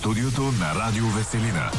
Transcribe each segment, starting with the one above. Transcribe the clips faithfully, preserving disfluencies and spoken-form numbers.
студиото на Радио Веселина.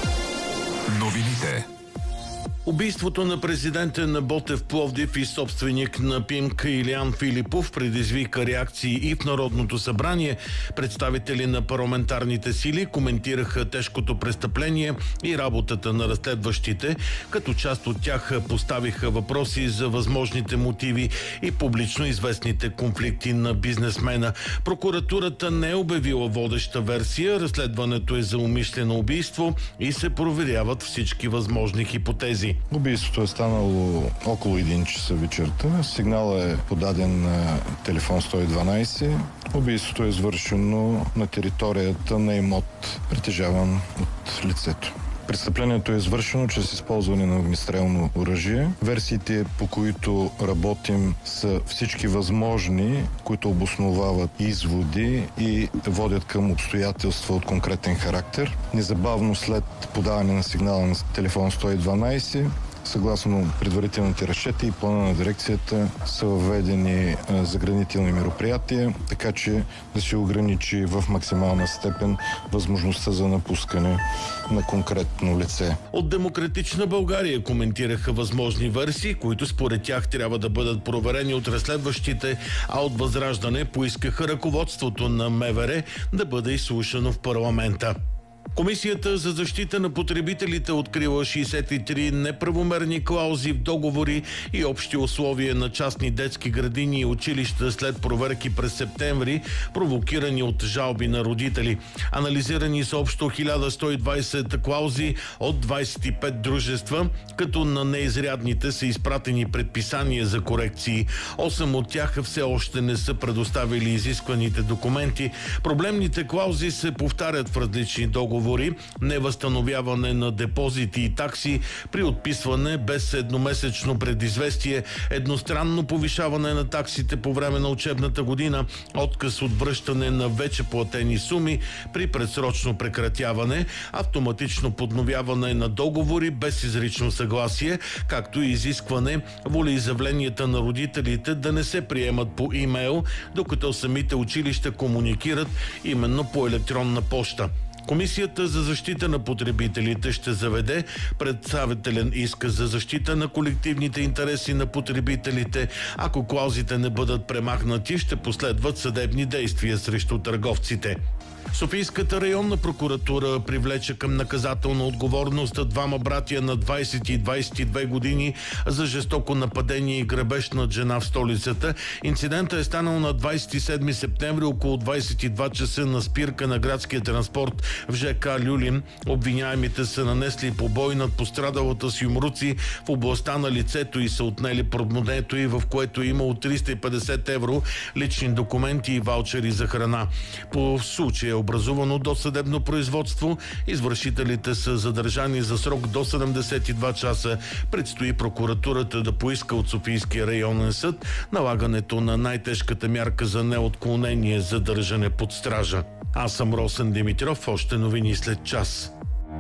Новините. Убийството на президента на Ботев Пловдив и собственик на Пимк Илиян Филипов предизвика реакции и в Народното събрание. Представители на парламентарните сили коментираха тежкото престъпление и работата на разследващите, като част от тях поставиха въпроси за възможните мотиви и публично известните конфликти на бизнесмена. Прокуратурата не е обявила водеща версия, разследването е за умишлено убийство и се проверяват всички възможни хипотези. Убийството е станало около един часа вечерта. Сигналът е подаден на телефон сто и дванайсет. Убийството е извършено на територията на имот, притежаван от лицето. Престъплението е извършено чрез използване на огнестрелно оръжие. Версиите, по които работим, са всички възможни, които обосновават изводи и водят към обстоятелства от конкретен характер. Незабавно след подаване на сигнала на телефон сто и дванайсет, съгласно предварителните разчети и плана на дирекцията, са въведени заградителни мероприятия, така че да се ограничи в максимална степен възможността за напускане на конкретно лице. От Демократична България коментираха възможни версии, които според тях трябва да бъдат проверени от разследващите, а от Възраждане поискаха ръководството на МВР да бъде изслушано в парламента. Комисията за защита на потребителите открила шейсет и три неправомерни клаузи в договори и общи условия на частни детски градини и училища след проверки през септември, провокирани от жалби на родители. Анализирани са общо хиляда сто и двайсет клаузи от двайсет и пет дружества, като на неизрядните са изпратени предписания за корекции. осем от тях все още не са предоставили изискваните документи. Проблемните клаузи се повтарят в различни договори: невъзстановяване на депозити и такси при отписване без едномесечно предизвестие, едностранно повишаване на таксите по време на учебната година, отказ от връщане на вече платени суми при предсрочно прекратяване, автоматично подновяване на договори без изрично съгласие, както и изискване волеизявленията на родителите да не се приемат по имейл, докато самите училища комуникират именно по електронна поща. Комисията за защита на потребителите ще заведе представителен иск за защита на колективните интереси на потребителите. Ако клаузите не бъдат премахнати, ще последват съдебни действия срещу търговците. Софийската районна прокуратура привлече към наказателна отговорност двама братия на двайсет и двайсет и две години за жестоко нападение и грабеж над жена в столицата. Инцидентът е станал на двайсет и седми септември около двайсет и два часа на спирка на градския транспорт в ЖК Люлин. Обвиняемите са нанесли побой над пострадалата с юмруци в областта на лицето и са отнели портмонето й, в което е имало триста и петдесет евро, лични документи и ваучери за храна. По случая е образувано досъдебно производство. Извършителите са задържани за срок до седемдесет и два часа. Предстои прокуратурата да поиска от Софийския районен съд налагането на най-тежката мярка за неотклонение за държане под стража. Аз съм Росен Димитров. Още новини след час.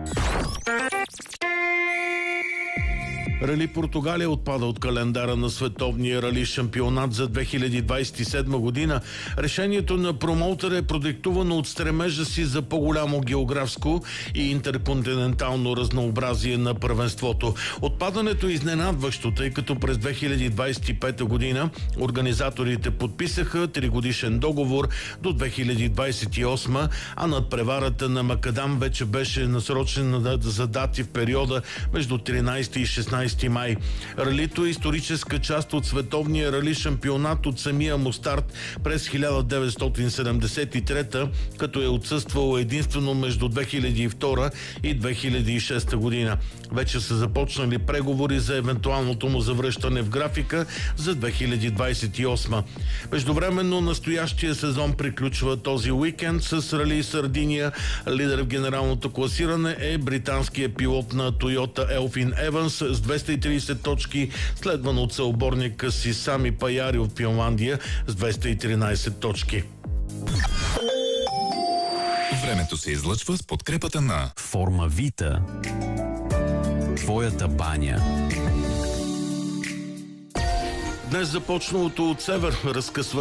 Рали Португалия отпада от календара на световния рали шампионат за две хиляди двайсет и седма година. Решението на промоутера е продиктувано от стремежа си за по-голямо географско и интерконтинентално разнообразие на първенството. Отпадането е изненадващо, тъй като през две хиляди двайсет и пета година организаторите подписаха тригодишен договор до две хиляди двайсет и осма, а надпреварата на Макадам вече беше насрочена за дати в периода между тринайсети и шестнайсети май. Ралито е историческа част от световния рали шампионат от самия му старт през хиляда деветстотин седемдесет и трета, като е отсъствало единствено между две хиляди и втора и две хиляди и шеста година. Вече са започнали преговори за евентуалното му завръщане в графика за две хиляди двайсет и осма. Междувременно настоящия сезон приключва този уикенд с рали Сардиния. Лидер в генералното класиране е британският пилот на Тойота Елфин Еванс с двеста и трийсет точки, следван от съоборника си Сами Паяри от Финландия с двеста и тринайсет точки. Времето се излъчва с подкрепата на Формавита. Твоята баня. Днес започналото от север разкъсва